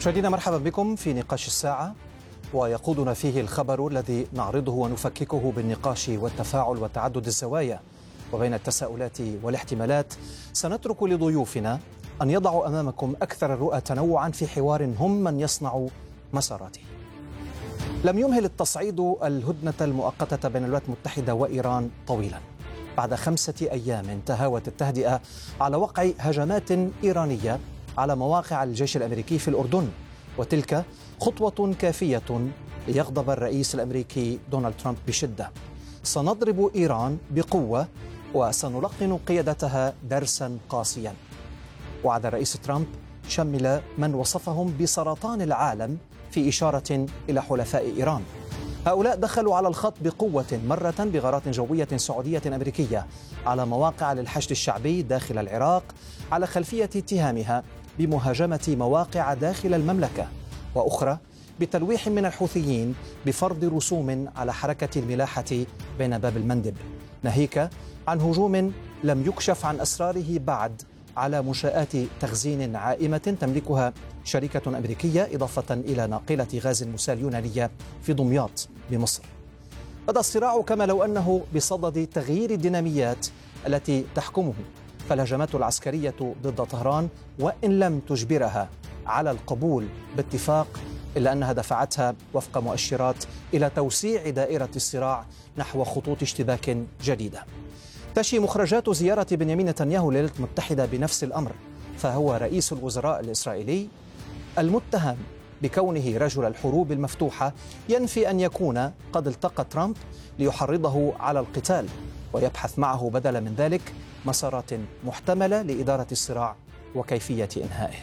مشاهدينا مرحبا بكم في نقاش الساعة، ويقودنا فيه الخبر الذي نعرضه ونفككه بالنقاش والتفاعل وتعدد الزوايا وبين التساؤلات والاحتمالات. سنترك لضيوفنا أن يضعوا أمامكم أكثر الرؤى تنوعا في حوار هم من يصنع مساراته. لم يمهل التصعيد الهدنة المؤقتة بين الولايات المتحدة وإيران طويلا. بعد 5 أيام تهاوت التهدئة على وقع هجمات إيرانية على مواقع الجيش الأمريكي في الأردن، وتلك خطوة كافية ليغضب الرئيس الأمريكي دونالد ترامب بشدة. سنضرب إيران بقوة وسنلقن قيادتها درسا قاسيا. وعد الرئيس ترامب شمل من وصفهم بسرطان العالم في إشارة إلى حلفاء إيران. هؤلاء دخلوا على الخط بقوة، مرة بغارات جوية سعودية أمريكية على مواقع للحشد الشعبي داخل العراق على خلفية اتهامها بمهاجمة مواقع داخل المملكة، وأخرى بتلويح من الحوثيين بفرض رسوم على حركة الملاحة بين باب المندب، ناهيك عن هجوم لم يكشف عن أسراره بعد على منشآت تخزين عائمة تملكها شركة أمريكية، إضافة إلى ناقلة غاز مسال يونانية في دمياط بمصر. بدأ الصراع كما لو أنه بصدد تغيير الديناميات التي تحكمه، فالهجمات العسكرية ضد طهران وإن لم تجبرها على القبول باتفاق، إلا أنها دفعتها وفق مؤشرات إلى توسيع دائرة الصراع نحو خطوط اشتباك جديدة. تشي مخرجات زيارة بنيامين نتنياهو للولايات المتحدة بنفس الأمر، فهو رئيس الوزراء الإسرائيلي المتهم بكونه رجل الحروب المفتوحة ينفي أن يكون قد التقى ترامب ليحرضه على القتال، ويبحث معه بدلا من ذلك مسارات محتملة لإدارة الصراع وكيفية إنهائه.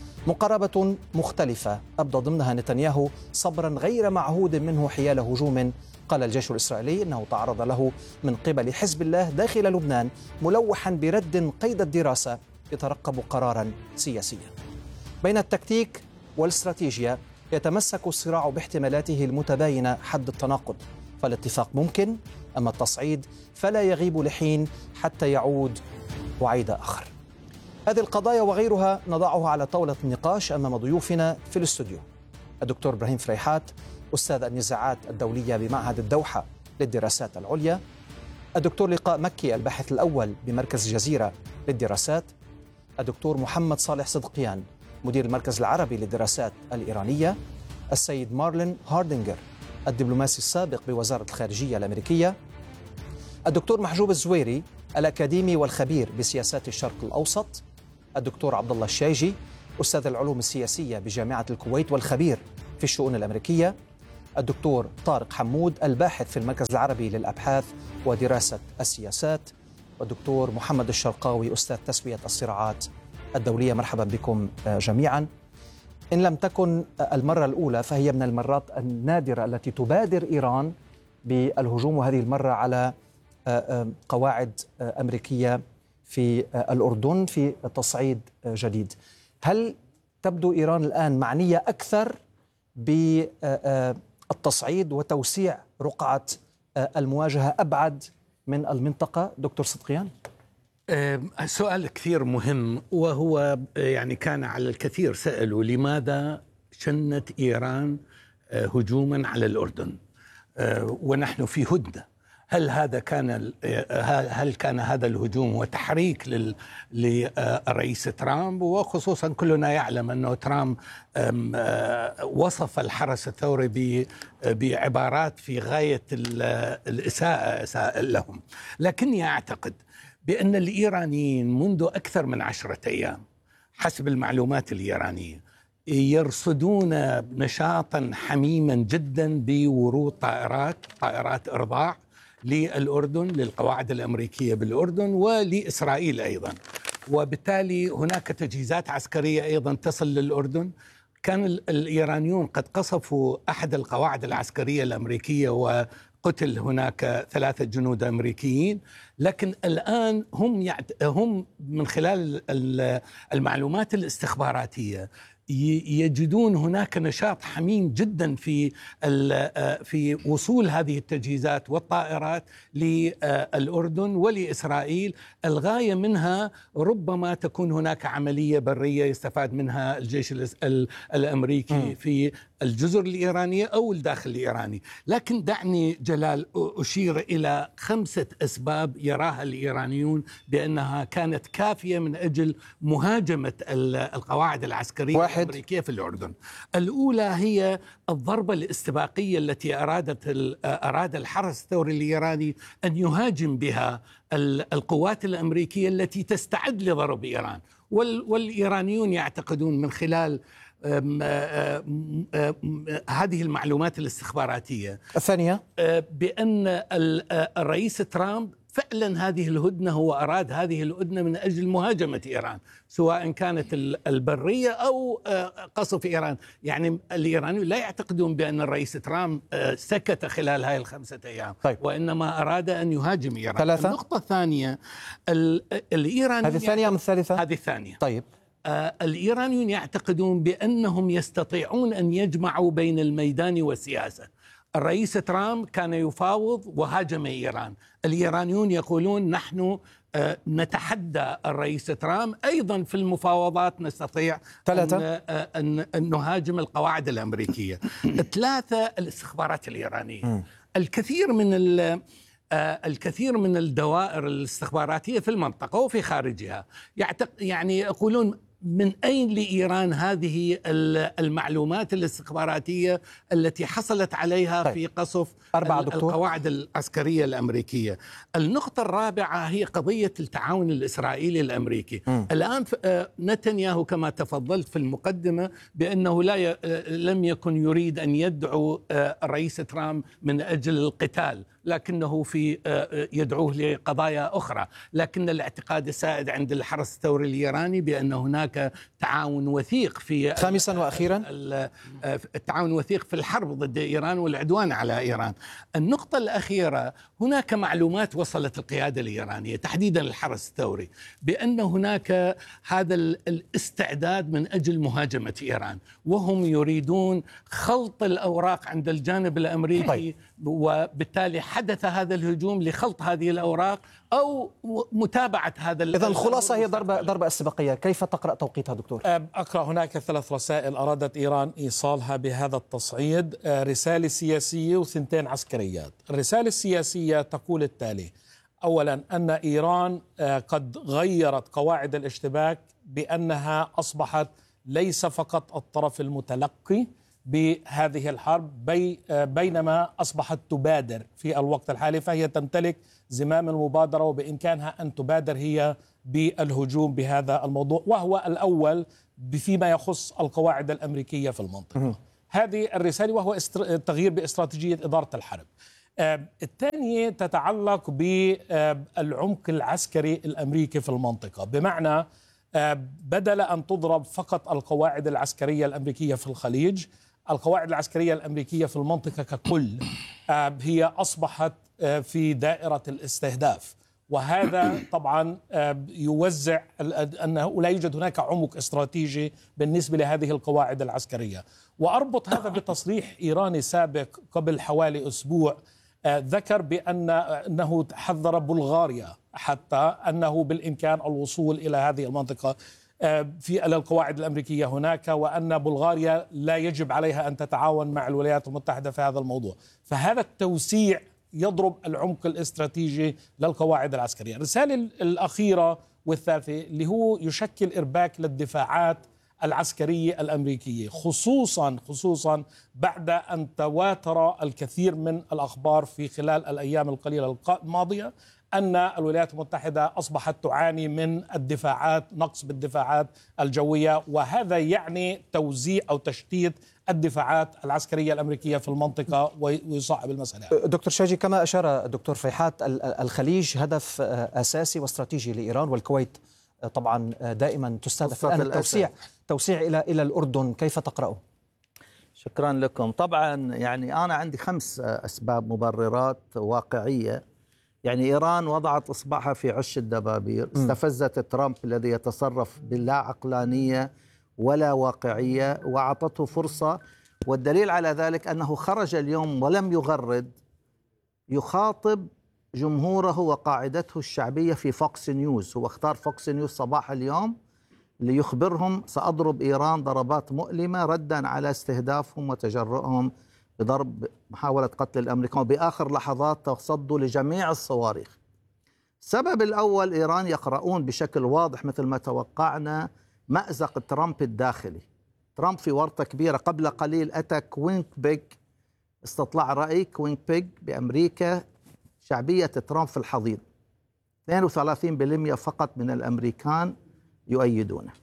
مقاربة مختلفة أبدى ضمنها نتنياهو صبرا غير معهود منه حيال هجوم قال الجيش الإسرائيلي أنه تعرض له من قبل حزب الله داخل لبنان، ملوحا برد قيد الدراسة يترقب قرارا سياسيا. بين التكتيك والاستراتيجية يتمسك الصراع باحتمالاته المتباينة حد التناقض، فالاتفاق ممكن، أما التصعيد فلا يغيب لحين حتى يعود وعيد آخر. هذه القضايا وغيرها نضعها على طاولة النقاش أمام ضيوفنا في الاستوديو: الدكتور إبراهيم فريحات، أستاذ النزاعات الدولية بمعهد الدوحة للدراسات العليا; الدكتور لقاء مكي، الباحث الأول بمركز جزيرة للدراسات; الدكتور محمد صالح صدقيان، مدير المركز العربي للدراسات الإيرانية; السيد مارلين هاردينجر، الدبلوماسي السابق بوزارة الخارجية الأمريكية; الدكتور محجوب الزويري، الأكاديمي والخبير بسياسات الشرق الأوسط; الدكتور عبد الله الشايجي، أستاذ العلوم السياسية بجامعة الكويت والخبير في الشؤون الأمريكية; الدكتور طارق حمود، الباحث في المركز العربي للأبحاث ودراسة السياسات; والدكتور محمد الشرقاوي، أستاذ تسوية الصراعات الدولية. مرحبا بكم جميعا. إن لم تكن المرة الأولى فهي من المرات النادرة التي تبادر إيران بالهجوم، وهذه المرة على قواعد أمريكية في الأردن في تصعيد جديد. هل تبدو إيران الآن معنية أكثر بالتصعيد وتوسيع رقعة المواجهة أبعد من المنطقة؟ دكتور صدقيان. سؤال كثير مهم، وهو يعني كان على الكثير سألوا لماذا شنت إيران هجوما على الأردن ونحن في هدنة. هل كان هذا الهجوم وتحريك للرئيس ترامب؟ وخصوصا كلنا يعلم أنه ترامب وصف الحرس الثوري بعبارات في غاية الإساءة لهم. لكني أعتقد بأن الإيرانيين منذ أكثر من 10 أيام حسب المعلومات الإيرانية يرصدون نشاطا حميما جدا بورود طائرات إرضاع للأردن، للقواعد الأمريكية بالأردن ولإسرائيل أيضا، وبالتالي هناك تجهيزات عسكرية أيضا تصل للأردن. كان الإيرانيون قد قصفوا أحد القواعد العسكرية الأمريكية وقتل هناك 3 جنود أمريكيين، لكن الآن هم من خلال المعلومات الاستخباراتية يجدون هناك نشاط حميم جدا في وصول هذه التجهيزات والطائرات للأردن ولإسرائيل. الغاية منها ربما تكون هناك عملية برية يستفاد منها الجيش الأمريكي في الجزر الإيرانية أو الداخل الإيراني. لكن دعني جلال أشير إلى 5 أسباب يراها الإيرانيون بأنها كانت كافية من أجل مهاجمة القواعد العسكرية الأمريكية في الأردن. الأولى هي الضربة الاستباقية التي أراد الحرس الثوري الإيراني أن يهاجم بها القوات الأمريكية التي تستعد لضرب إيران. والإيرانيون يعتقدون من خلال هذه المعلومات الاستخباراتية الثانية بأن الرئيس ترامب فعلا هذه الهدنة هو أراد هذه الهدنة من أجل مهاجمة إيران، سواء كانت البرية أو قصف إيران. يعني الإيرانيون لا يعتقدون بأن الرئيس ترامب سكت خلال هاي ال5 أيام، طيب. وإنما أراد أن يهاجم إيران. 3. النقطة الثانية، الإيرانيون هذه الثانية أم الثالثة؟ هذه الثانية. طيب. الإيرانيون يعتقدون بأنهم يستطيعون أن يجمعوا بين الميدان والسياسة. الرئيس ترامب كان يفاوض وهاجم إيران. الإيرانيون يقولون نحن نتحدى الرئيس ترامب أيضا في المفاوضات، نستطيع أن نهاجم القواعد الأمريكية. 3. الاستخبارات الإيرانية. الكثير من الدوائر الاستخباراتية في المنطقة وفي خارجها يعني يقولون من أين لإيران هذه المعلومات الاستخباراتية التي حصلت عليها في قصف القواعد العسكرية الأمريكية. النقطة الرابعة هي قضية التعاون الإسرائيلي الأمريكي. الآن نتنياهو كما تفضلت في المقدمة بأنه لم يكن يريد أن يدعو الرئيس ترامب من أجل القتال، لكنه يدعوه لقضايا أخرى. لكن الاعتقاد السائد عند الحرس الثوري الإيراني بأن هناك تعاون وثيق في 5 وأخيرا التعاون وثيق في الحرب ضد إيران والعدوان على إيران. النقطة الأخيرة، هناك معلومات وصلت القيادة الإيرانية تحديدا الحرس الثوري بأن هناك هذا الاستعداد من أجل مهاجمة إيران، وهم يريدون خلط الأوراق عند الجانب الأمريكي. طيب. وبالتالي حدث هذا الهجوم لخلط هذه الأوراق أو متابعة هذا. إذن الخلاصة هي ضربة استباقية. كيف تقرأ توقيتها دكتور؟ أقرأ هناك 3 رسائل أرادت إيران إيصالها بهذا التصعيد، رسالة سياسية و2 عسكريات. الرسالة السياسية تقول التالي: أولا أن إيران قد غيرت قواعد الاشتباك بأنها أصبحت ليس فقط الطرف المتلقي بهذه الحرب، بينما أصبحت تبادر في الوقت الحالي، فهي تمتلك زمام المبادرة وبإمكانها أن تبادر هي بالهجوم بهذا الموضوع، وهو الأول فيما يخص القواعد الأمريكية في المنطقة. هذه الرسالة، وهو تغيير باستراتيجية إدارة الحرب. الثانية تتعلق بالعمق العسكري الأمريكي في المنطقة، بمعنى بدل أن تضرب فقط القواعد العسكرية الأمريكية في الخليج، القواعد العسكرية الأمريكية في المنطقة ككل هي أصبحت في دائرة الاستهداف. وهذا طبعا يوزع أنه لا يوجد هناك عمق استراتيجي بالنسبة لهذه القواعد العسكرية. وأربط هذا بتصريح إيراني سابق قبل حوالي أسبوع، ذكر بأنه حذر بلغاريا حتى أنه بالإمكان الوصول إلى هذه المنطقة في القواعد الأمريكية هناك، وأن بلغاريا لا يجب عليها أن تتعاون مع الولايات المتحدة في هذا الموضوع. فهذا التوسيع يضرب العمق الاستراتيجي للقواعد العسكرية. الرسالة الأخيرة والثالثة اللي هو يشكل إرباك للدفاعات العسكرية الأمريكية، خصوصا بعد أن تواتر الكثير من الأخبار في خلال الأيام القليلة الماضية أن الولايات المتحدة أصبحت تعاني من الدفاعات، نقص بالدفاعات الجوية، وهذا يعني توزيع أو تشتيت الدفاعات العسكرية الأمريكية في المنطقة ويصعب المسألة. دكتور شاجي، كما أشار الدكتور فيحات، الخليج هدف أساسي واستراتيجي لإيران، والكويت طبعا دائما تستهدف. الآن التوسيع إلى الأردن كيف تقرأه؟ شكرا لكم. طبعا يعني أنا عندي 5 أسباب مبررات واقعية. يعني إيران وضعت إصبعها في عش الدبابير، استفزت ترامب الذي يتصرف باللا عقلانية ولا واقعية، وأعطته فرصة. والدليل على ذلك أنه خرج اليوم ولم يغرد، يخاطب جمهوره وقاعدته الشعبية في فوكس نيوز. هو اختار فوكس نيوز صباح اليوم ليخبرهم سأضرب إيران ضربات مؤلمة ردا على استهدافهم وتجرؤهم بضرب محاولة قتل الأمريكان، وبآخر لحظات تصدوا لجميع الصواريخ. السبب الأول، إيران يقرؤون بشكل واضح مثل ما توقعنا مأزق ترامب الداخلي. ترامب في ورطة كبيرة. قبل قليل أتى كوينك بيج، استطلاع رأي كوينك بيج بأمريكا، شعبية ترامب في الحضيض، 32% فقط من الأمريكان يؤيدونه،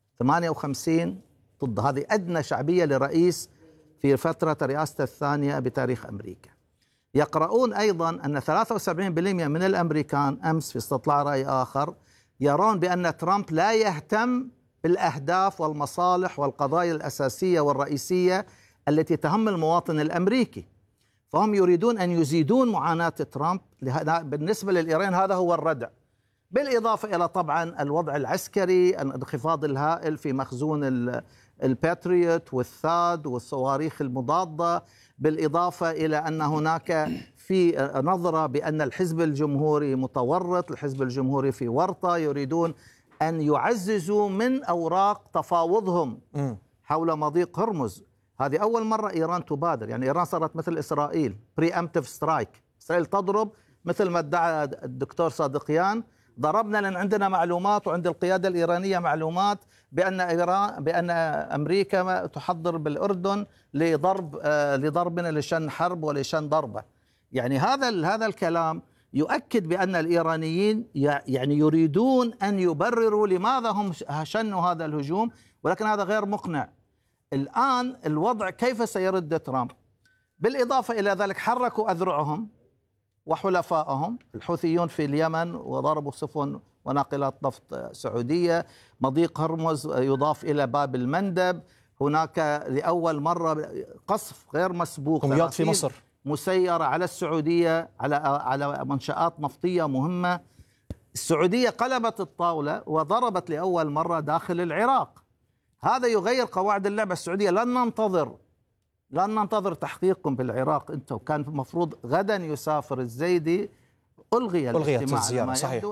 58 ضد. هذه أدنى شعبية لرئيس في فترة رئاسته الثانية بتاريخ أمريكا. يقرؤون أيضا أن 73% من الأمريكان أمس في استطلاع رأي آخر يرون بأن ترامب لا يهتم بالأهداف والمصالح والقضايا الأساسية والرئيسية التي تهم المواطن الأمريكي، فهم يريدون أن يزيدون معاناة ترامب. بالنسبة للإيران هذا هو الردع، بالإضافة إلى طبعا الوضع العسكري، الانخفاض الهائل في مخزون الباتريوت والثاد والصواريخ المضادة، بالإضافة إلى أن هناك في نظرة بأن الحزب الجمهوري متورط، الحزب الجمهوري في ورطة، يريدون أن يعززوا من أوراق تفاوضهم حول مضيق هرمز. هذه أول مرة إيران تبادر، يعني إيران صارت مثل إسرائيل preemptive strike. إسرائيل تضرب مثل ما ادعى الدكتور صادقيان، ضربنا لأن عندنا معلومات وعند القيادة الإيرانية معلومات بأن أمريكا تحضر بالأردن لضربنا لشن حرب ولشن ضربة. يعني هذا الكلام يؤكد بأن الإيرانيين يعني يريدون أن يبرروا لماذا هم شنوا هذا الهجوم، ولكن هذا غير مقنع. الآن الوضع كيف سيرد ترامب؟ بالإضافة إلى ذلك حركوا أذرعهم وحلفائهم الحوثيون في اليمن وضربوا سفن وناقلات نفط سعودية. مضيق هرمز يضاف إلى باب المندب. هناك لأول مرة قصف غير مسبوق قنبلات في مصر مسيرة على السعودية، على منشآت نفطية مهمة. السعودية قلبت الطاولة وضربت لأول مرة داخل العراق. هذا يغير قواعد اللعبة السعودية. لن ننتظر تحقيقكم بالعراق. انتم كان المفروض غدا يسافر الزيدي، ألغيت الزيارة. صحيح.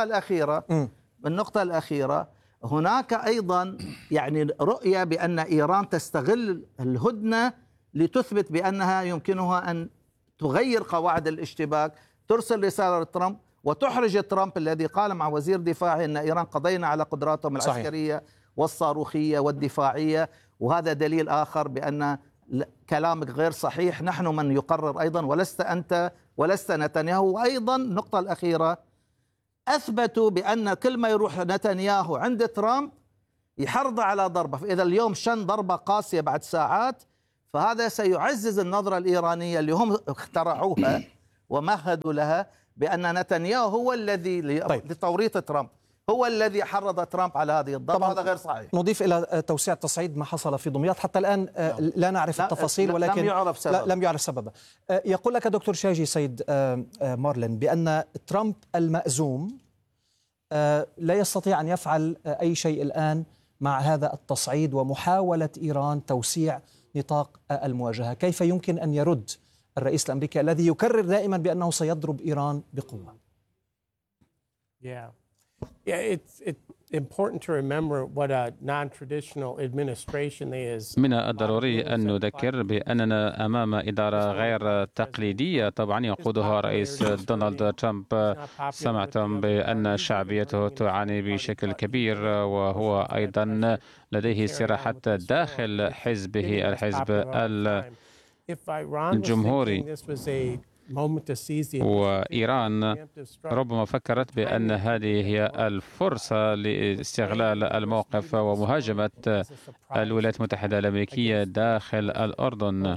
النقطة الأخيرة هناك أيضا يعني رؤية بأن إيران تستغل الهدنة لتثبت بأنها يمكنها أن تغير قواعد الاشتباك، ترسل رسالة لترامب وتحرج ترامب الذي قال مع وزير دفاعه أن إيران قضينا على قدراتهم العسكرية والصاروخية والدفاعية. وهذا دليل آخر بأن كلامك غير صحيح. نحن من يقرر أيضا، ولست أنت ولست نتنياهو. وأيضا النقطة الأخيرة، أثبتوا بأن كل ما يروح نتنياهو عند ترامب يحرض على ضربة. فإذا اليوم شن ضربة قاسية بعد ساعات، فهذا سيعزز النظرة الإيرانية اللي هم اخترعوها ومهدوا لها بأن نتنياهو هو الذي لتوريط ترامب، هو الذي حرض ترامب على هذه الضربة. هذا غير صحيح. نضيف إلى توسيع التصعيد ما حصل في دمياط حتى الآن لا نعرف التفاصيل، ولكن لم يعرف سببه. يقول لك دكتور شاجي سيد مارلين بأن ترامب المأزوم لا يستطيع أن يفعل أي شيء الآن مع هذا التصعيد ومحاولة إيران توسيع نطاق المواجهة. كيف يمكن أن يرد الرئيس الأمريكي الذي يكرر دائما بأنه سيضرب إيران بقوة؟ من الضروري أن نذكر بأننا أمام إدارة غير تقليدية طبعا يقودها رئيس دونالد ترامب. سمعتم بأن شعبيته تعاني بشكل كبير، وهو أيضا لديه صراعات داخل حزبه الحزب الجمهوري. وإيران ربما فكرت بأن هذه هي الفرصة لاستغلال الموقف ومهاجمة الولايات المتحدة الأمريكية داخل الأردن،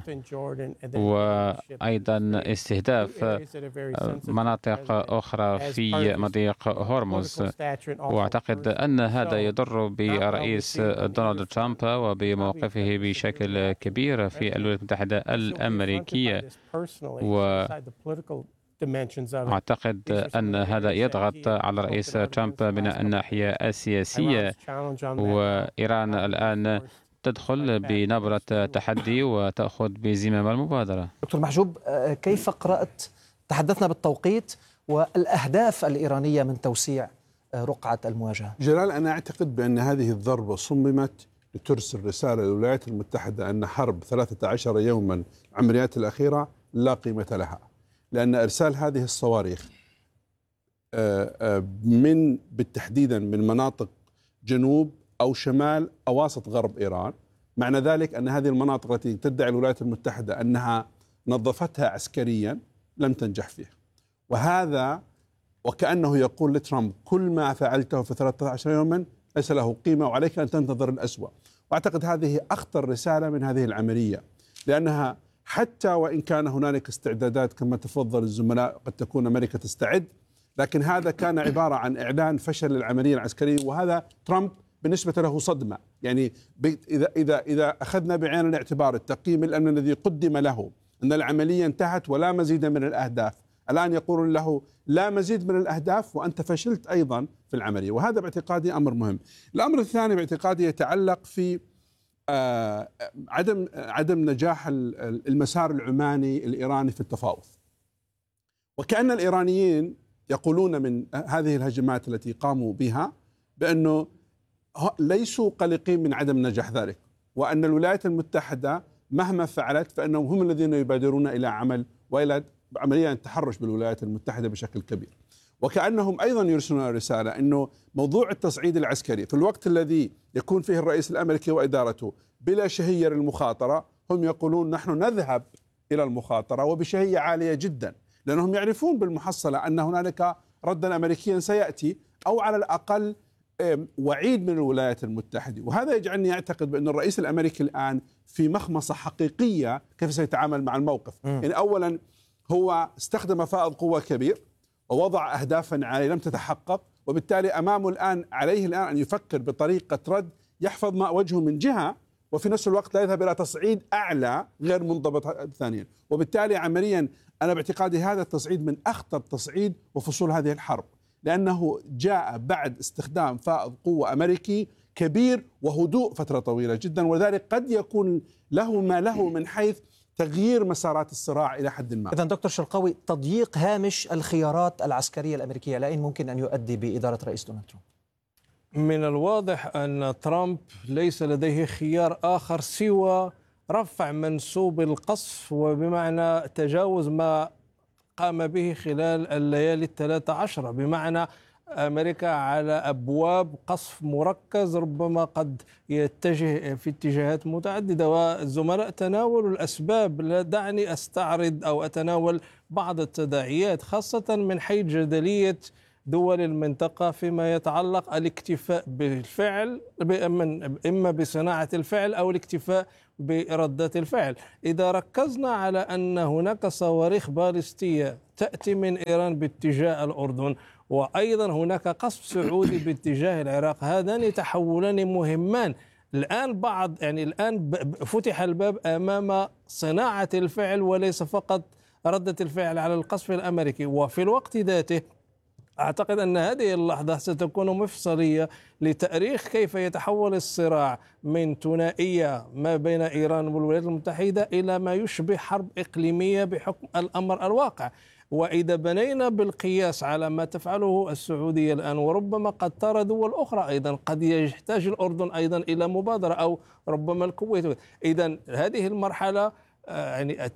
وأيضا استهداف مناطق أخرى في مضيق هرمز. وأعتقد أن هذا يضر برئيس دونالد ترامب وبموقفه بشكل كبير في الولايات المتحدة الأمريكية. أعتقد أن هذا يضغط على الرئيس ترامب من الناحية السياسية، وإيران الآن تدخل بنبرة تحدي وتأخذ بزمام المبادرة. دكتور محجوب، كيف قرأت، تحدثنا بالتوقيت والأهداف الإيرانية من توسيع رقعة المواجهة؟ جلال، أنا أعتقد بأن هذه الضربة صممت لترسل رسالة للولايات المتحدة أن حرب 13 يوما العمليات الأخيرة لا قيمة لها، لأن إرسال هذه الصواريخ بالتحديدا من مناطق جنوب أو شمال أو وسط غرب إيران، معنى ذلك أن هذه المناطق التي تدعي الولايات المتحدة أنها نظفتها عسكريا لم تنجح فيها، وهذا وكأنه يقول لترامب كل ما فعلته في 13 يوما ليس له قيمة وعليك أن تنتظر الأسوأ. وأعتقد هذه أخطر رسالة من هذه العملية، لأنها حتى وإن كان هنالك استعدادات كما تفضل الزملاء قد تكون أمريكا تستعد، لكن هذا كان عبارة عن إعلان فشل العملية العسكرية، وهذا ترامب بالنسبة له صدمة. يعني إذا أخذنا بعين الاعتبار التقييم الأمني الذي قدم له أن العملية انتهت ولا مزيد من الأهداف، الآن يقول له لا مزيد من الأهداف وأنت فشلت أيضا في العملية، وهذا باعتقادي أمر مهم. الأمر الثاني باعتقادي يتعلق في عدم نجاح المسار العماني الإيراني في التفاوض، وكأن الإيرانيين يقولون من هذه الهجمات التي قاموا بها بأنه ليسوا قلقين من عدم نجاح ذلك، وأن الولايات المتحدة مهما فعلت فإنهم هم الذين يبادرون إلى عمل وإلى عملية التحرش بالولايات المتحدة بشكل كبير. وكأنهم أيضا يرسلون رسالة أنه موضوع التصعيد العسكري في الوقت الذي يكون فيه الرئيس الأمريكي وإدارته بلا شهية للمخاطرة، هم يقولون نحن نذهب إلى المخاطرة وبشهية عالية جدا، لأنهم يعرفون بالمحصلة أن هنالك ردا أمريكيا سيأتي، أو على الأقل وعيد من الولايات المتحدة. وهذا يجعلني أعتقد بأن الرئيس الأمريكي الآن في مخمصة حقيقية كيف سيتعامل مع الموقف. يعني أولا هو استخدم فائض قوة كبير ووضع أهدافا عالية لم تتحقق، وبالتالي أمامه الآن عليه الآن أن يفكر بطريقة رد يحفظ ماء وجهه من جهة، وفي نفس الوقت لا يذهب إلى تصعيد أعلى غير منضبط ثانيا. وبالتالي عمليا أنا باعتقادي هذا التصعيد من أخطر تصعيد وفصول هذه الحرب، لأنه جاء بعد استخدام فائض قوة أمريكي كبير وهدوء فترة طويلة جدا، وذلك قد يكون له ما له من حيث تغيير مسارات الصراع إلى حد ما. إذن دكتور شرقاوي، تضييق هامش الخيارات العسكرية الأمريكية لأين ممكن أن يؤدي بإدارة رئيس دونالد ترامب؟ من الواضح أن ترامب ليس لديه خيار آخر سوى رفع منسوب القصف، وبمعنى تجاوز ما قام به خلال الليالي 13، بمعنى أمريكا على أبواب قصف مركز ربما قد يتجه في اتجاهات متعددة، والزملاء تناولوا الأسباب. لا دعني أستعرض أو أتناول بعض التداعيات، خاصة من حيث جدلية دول المنطقة فيما يتعلق الاكتفاء بالفعل، إما بصناعة الفعل أو الاكتفاء بردة الفعل. إذا ركزنا على أن هناك صواريخ باليستية تأتي من إيران باتجاه الأردن، وأيضا هناك قصف سعودي باتجاه العراق، هذان تحولان مهمان. الآن الآن فتح الباب أمام صناعة الفعل وليس فقط ردة الفعل على القصف الأمريكي. وفي الوقت ذاته أعتقد أن هذه اللحظة ستكون مفصلية لتأريخ كيف يتحول الصراع من ثنائية ما بين إيران والولايات المتحدة إلى ما يشبه حرب إقليمية بحكم الأمر الواقع. وإذا بنينا بالقياس على ما تفعله السعودية الآن، وربما قد ترى دول أخرى أيضا، قد يحتاج الأردن أيضا إلى مبادرة، أو ربما الكويت. إذن هذه المرحلة يعني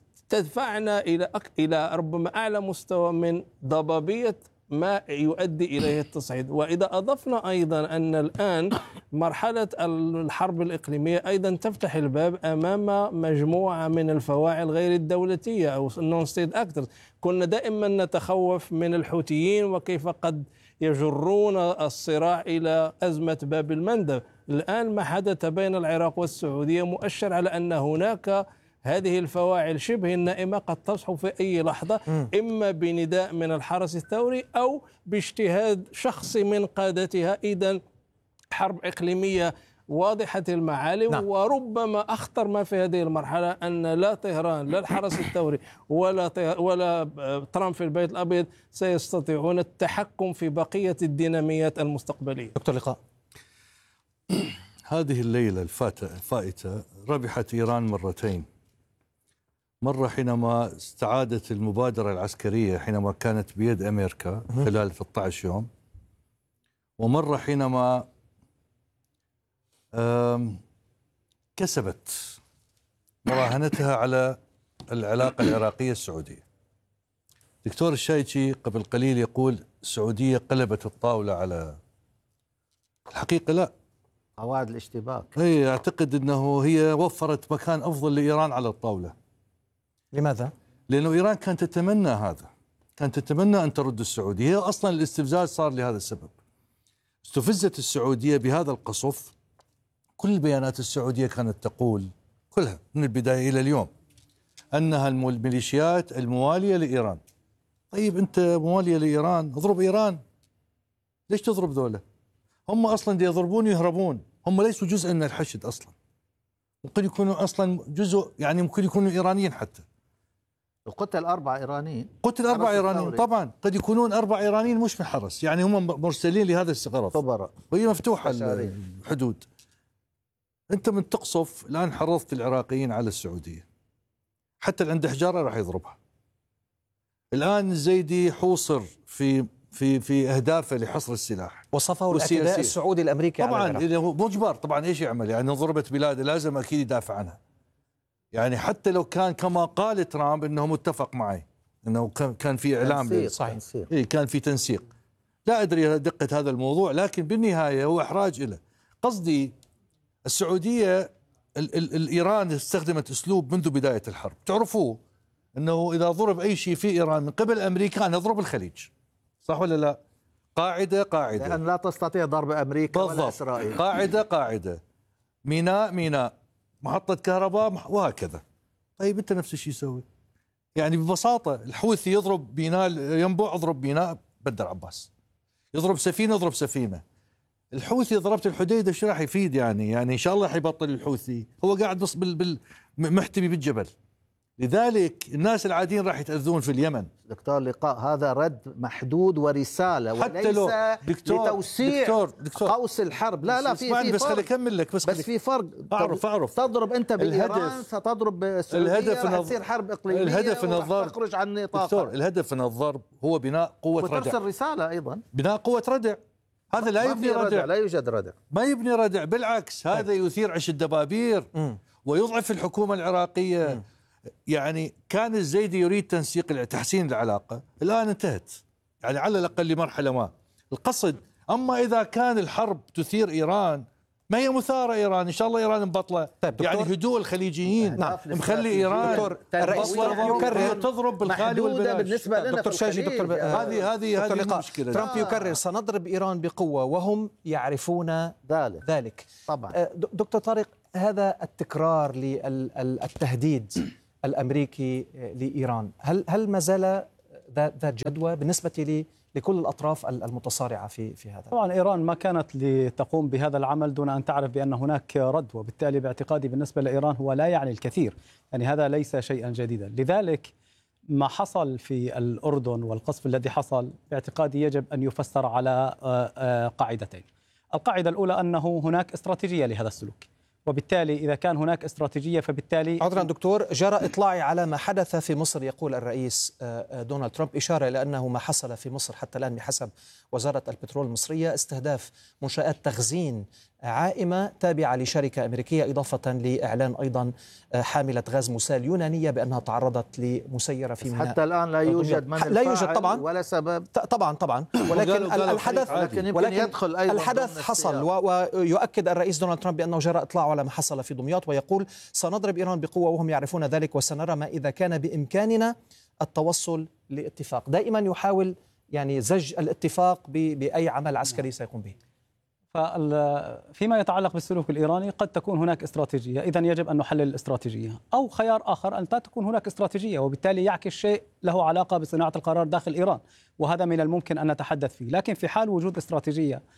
تدفعنا إلى ربما أعلى مستوى من ضبابية ما يؤدي إليه التصعيد. وإذا أضفنا أيضا أن الآن مرحلة الحرب الإقليمية أيضا تفتح الباب أمام مجموعة من الفواعل غير الدولتية أو نون ستيت أكترز. كنا دائما نتخوف من الحوثيين وكيف قد يجرون الصراع إلى أزمة باب المندب. الآن ما حدث بين العراق والسعودية مؤشر على أن هناك هذه الفواعل شبه النائمة قد تصحو في أي لحظة، إما بنداء من الحرس الثوري أو باجتهاد شخصي من قادتها. إذن حرب إقليمية واضحة المعالم. نعم. وربما أخطر ما في هذه المرحلة أن لا طهران لا الحرس الثوري ولا ترامب في البيت الأبيض سيستطيعون التحكم في بقية الديناميات المستقبلية. دكتور لقاء، هذه الليلة الفائتة ربحت إيران مرتين. مرة حينما استعادت المبادرة العسكرية حينما كانت بيد أمريكا خلال 13 يوم، ومرة حينما كسبت مراهنتها على العلاقة العراقية السعودية. دكتور الشايجي قبل قليل يقول السعودية قلبت الطاولة على الحقيقة. لا، قواعد الاشتباك. هي أعتقد أنه هي وفرت مكان أفضل لإيران على الطاولة. لماذا؟ لأنه إيران كانت تتمنى هذا، كانت تتمنى أن ترد السعودية. هي أصلا الاستفزاز صار لهذا السبب. استفزت السعودية بهذا القصف. كل البيانات السعودية كانت تقول كلها من البداية إلى اليوم أنها الميليشيات الموالية لإيران. طيب أنت موالية لإيران، اضرب إيران. ليش تضرب ذولا؟ هم أصلا دي يضربون ويهربون، هم ليسوا جزء من الحشد أصلا. ممكن يكونوا أصلا جزء، يعني ممكن يكونوا إيرانيين حتى. وقتل 4 إيرانيين. قتل 4 إيرانيين طبعا، قد يكونون 4 إيرانيين مش من حرس، يعني هم مرسلين لهذا الغرض. خبراء. وهي مفتوحة الحدود. أنت من تقصف الآن حرضت العراقيين على السعودية، حتى اللي عنده حجارة راح يضربها. الآن الزيدي حوصر في أهدافه لحصر السلاح، وصفه الاعتداء السعودي الأمريكي طبعا على العراق. هو مجبر طبعا. ايش يعمل؟ يعني ضربت بلاده لازم اكيد يدافع عنها. يعني حتى لو كان كما قال ترامب انه متفق معي، انه كان في اعلام صحيح، كان في تنسيق. لا ادري دقة هذا الموضوع، لكن بالنهاية هو احراج له. قصدي السعودية الايران استخدمت اسلوب منذ بداية الحرب. تعرفوه انه اذا ضرب اي شيء في ايران من قبل امريكا نضرب الخليج، صح ولا لا؟ قاعدة لأن لا تستطيع ضرب أمريكا ولا إسرائيل. قاعدة ميناء محطة كهرباء وهكذا. طيب أنت نفس الشيء يسوي. يعني ببساطة الحوثي يضرب ميناء ينبع، اضرب ميناء بندر عباس. يضرب سفينة اضرب سفينة. الحوثي ضربت الحديدة ايش راح يفيد؟ يعني إن شاء الله حيبطل الحوثي، هو قاعد بس محتمي بالجبل. لذلك الناس العاديين راح يتأذون في اليمن. دكتور لقاء، هذا رد محدود ورسالة، حتى وليس لتوسيع دكتور قوس الحرب. لا في بس فرق. خلي أكمل لك. بس في فرق. أعرف تضرب أنت بإيران ستضرب بالسعودية، راح تصير حرب إقليمية. الهدف من الضرب تخرج عن نطاقها. دكتور، الهدف من الضرب هو بناء قوة ردع، وترسل رسالة أيضا، بناء قوة ردع. هذا لا يبني ردع. لا يوجد ردع، ما يبني ردع، بالعكس هذا يثير عش الدبابير ويضعف الحكومة العراقية. يعني كان الزيدي يريد تحسين العلاقة، الآن انتهت، يعني على الأقل لمرحلة ما. القصد أما إذا كان الحرب تثير إيران، ما هي مثارة إيران، إن شاء الله إيران مبطلة. يعني هدوء الخليجيين مخلي إيران الرئيس يكرر تضرب بالخالي والبلاش. بالنسبة لنا دكتور شاجي، هذه المشكلة. ترامب يكرر سنضرب إيران بقوة وهم يعرفون ذلك. طبعا. دكتور طارق، هذا التكرار للتهديد الأمريكي لإيران هل ما زال ذات جدوى بالنسبة لكل الأطراف المتصارعة في هذا؟ طبعا إيران ما كانت لتقوم بهذا العمل دون أن تعرف بأن هناك رد، وبالتالي باعتقادي بالنسبة لإيران هو لا يعني الكثير، يعني هذا ليس شيئا جديدا. لذلك ما حصل في الأردن والقصف الذي حصل باعتقادي يجب أن يفسر على قاعدتين. القاعدة الأولى أنه هناك استراتيجية لهذا السلوك، وبالتالي إذا كان هناك استراتيجية فبالتالي عذرا دكتور، جرى إطلاعي على ما حدث في مصر. يقول الرئيس دونالد ترامب إشارة إلى أنه ما حصل في مصر حتى الآن بحسب وزارة البترول المصرية استهداف منشآت تخزين عائمة تابعة لشركة أمريكية، إضافة لإعلان أيضا حاملة غاز مسال يونانية بأنها تعرضت لمسيرة في ميناء. حتى الآن لا يوجد من لا يوجد طبعا ولا سبب. طبعا ولكن الحدث حصل، ويؤكد الرئيس دونالد ترامب بأنه جرى إطلاع على ما حصل في دمياط، ويقول سنضرب إيران بقوة وهم يعرفون ذلك، وسنرى ما إذا كان بإمكاننا التوصل لاتفاق. دائما يحاول يعني زج الاتفاق بأي عمل عسكري سيقوم به. فيما يتعلق بالسلوك الإيراني قد تكون هناك استراتيجية، إذن يجب أن نحلل الاستراتيجية، أو خيار آخر أن لا تكون هناك استراتيجية وبالتالي يعكس شيء له علاقة بصناعة القرار داخل إيران، وهذا من الممكن أن نتحدث فيه. لكن في حال وجود استراتيجية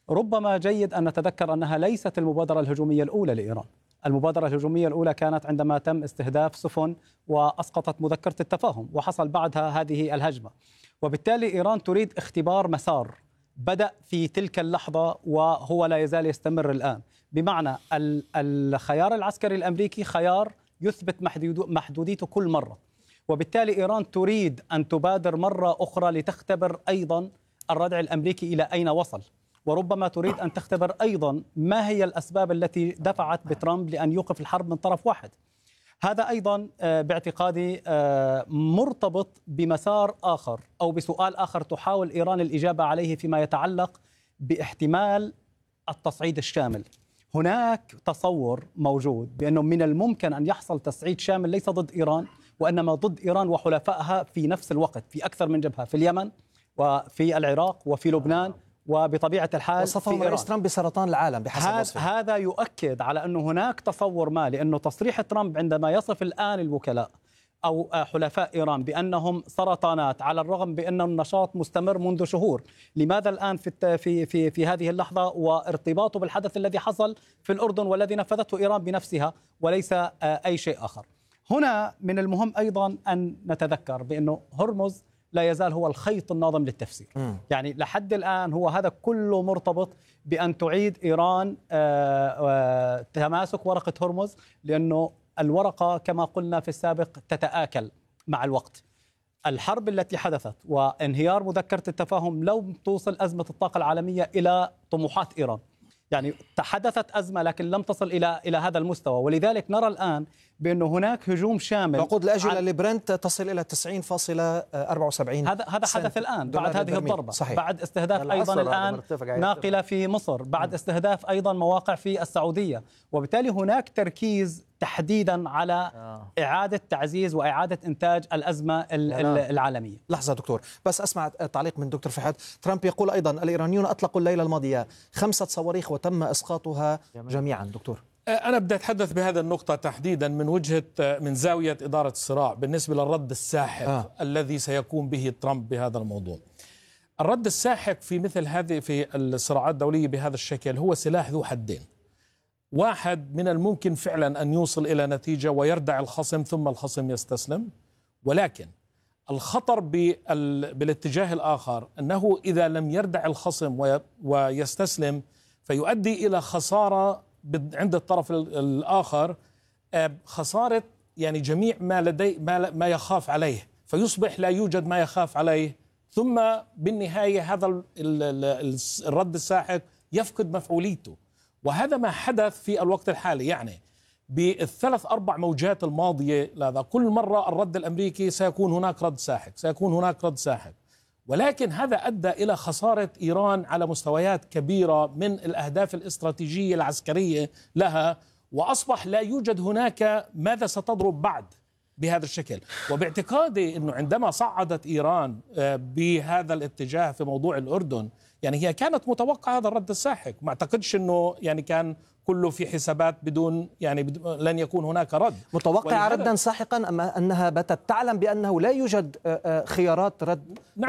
ربما جيد أن نتذكر أنها ليست المبادرة الهجومية الأولى لإيران. المبادرة الهجومية الأولى كانت عندما تم استهداف سفن وأسقطت مذكرة التفاهم، وحصل بعدها هذه الهجمة. وبالتالي إيران تريد اختبار مسار بدأ في تلك اللحظة وهو لا يزال يستمر الآن، بمعنى الخيار العسكري الأمريكي خيار يثبت محدوديته كل مرة، وبالتالي إيران تريد أن تبادر مرة أخرى لتختبر أيضا الردع الأمريكي إلى أين وصل، وربما تريد أن تختبر أيضا ما هي الأسباب التي دفعت بترامب لأن يوقف الحرب من طرف واحد. هذا أيضا باعتقادي مرتبط بمسار آخر أو بسؤال آخر تحاول إيران الإجابة عليه فيما يتعلق باحتمال التصعيد الشامل. هناك تصور موجود بأنه من الممكن أن يحصل تصعيد شامل ليس ضد إيران وإنما ضد إيران وحلفائها في نفس الوقت في أكثر من جبهة، في اليمن وفي العراق وفي لبنان، وبطبيعة الحال وصفهم رئيس ترامب بسرطان العالم بحسب وصفه. هذا يؤكد على أنه هناك تصور ما، لأنه تصريح ترامب عندما يصف الآن الوكلاء أو حلفاء إيران بأنهم سرطانات على الرغم بأن النشاط مستمر منذ شهور، لماذا الآن في هذه اللحظة؟ وارتباطه بالحدث الذي حصل في الأردن والذي نفذته إيران بنفسها وليس أي شيء آخر. هنا من المهم أيضا أن نتذكر بأنه هرمز لا يزال هو الخيط الناظم للتفسير. يعني لحد الآن هو هذا كله مرتبط بأن تعيد إيران تماسك ورقة هرمز، لأنه الورقة كما قلنا في السابق تتآكل مع الوقت. الحرب التي حدثت وانهيار مذكرة التفاهم لم توصل أزمة الطاقة العالمية إلى طموحات إيران، يعني تحدثت أزمة لكن لم تصل إلى هذا المستوى، ولذلك نرى الآن بأنه هناك هجوم شامل. وقود الأجهزة اللي برنت تصل إلى 90.74. هذا حدث الآن بعد هذه الضربة. صحيح. بعد استهداف أيضا الآن ناقلة في مصر، بعد استهداف أيضا مواقع في السعودية، وبالتالي هناك تركيز تحديدا على إعادة تعزيز وإعادة إنتاج الأزمة العالمية. لحظة دكتور، بس أسمع تعليق من دكتور فحات. ترامب يقول أيضا الإيرانيون أطلقوا الليلة الماضية 5 صواريخ وتم إسقاطها جميعا. دكتور، أنا بدي أتحدث بهذا النقطة تحديدا من زاوية إدارة الصراع بالنسبة للرد الساحق الذي سيقوم به ترامب بهذا الموضوع. الرد الساحق في مثل هذه في الصراعات الدولية بهذا الشكل هو سلاح ذو حدين. واحد، من الممكن فعلا أن يوصل إلى نتيجة ويردع الخصم ثم الخصم يستسلم، ولكن الخطر بالاتجاه الآخر أنه إذا لم يردع الخصم ويستسلم فيؤدي إلى خسارة عند الطرف الآخر، خسارة يعني جميع ما يخاف عليه، فيصبح لا يوجد ما يخاف عليه، ثم بالنهاية هذا الرد الساحق يفقد مفعوليته. وهذا ما حدث في الوقت الحالي. يعني ب3-4 موجات الماضية لهذا كل مرة الرد الأمريكي سيكون هناك رد ساحق، سيكون هناك رد ساحق، ولكن هذا أدى إلى خسارة إيران على مستويات كبيرة من الأهداف الاستراتيجية العسكرية لها، وأصبح لا يوجد هناك ماذا ستضرب بعد بهذا الشكل. وباعتقادي أنه عندما صعدت إيران بهذا الاتجاه في موضوع الأردن، يعني هي كانت متوقعة هذا الرد الساحق، ما أعتقدش أنه يعني كان كله في حسابات بدون لن يكون هناك رد. متوقع ردا ساحقا أما أنها باتت تعلم بأنه لا يوجد خيارات رد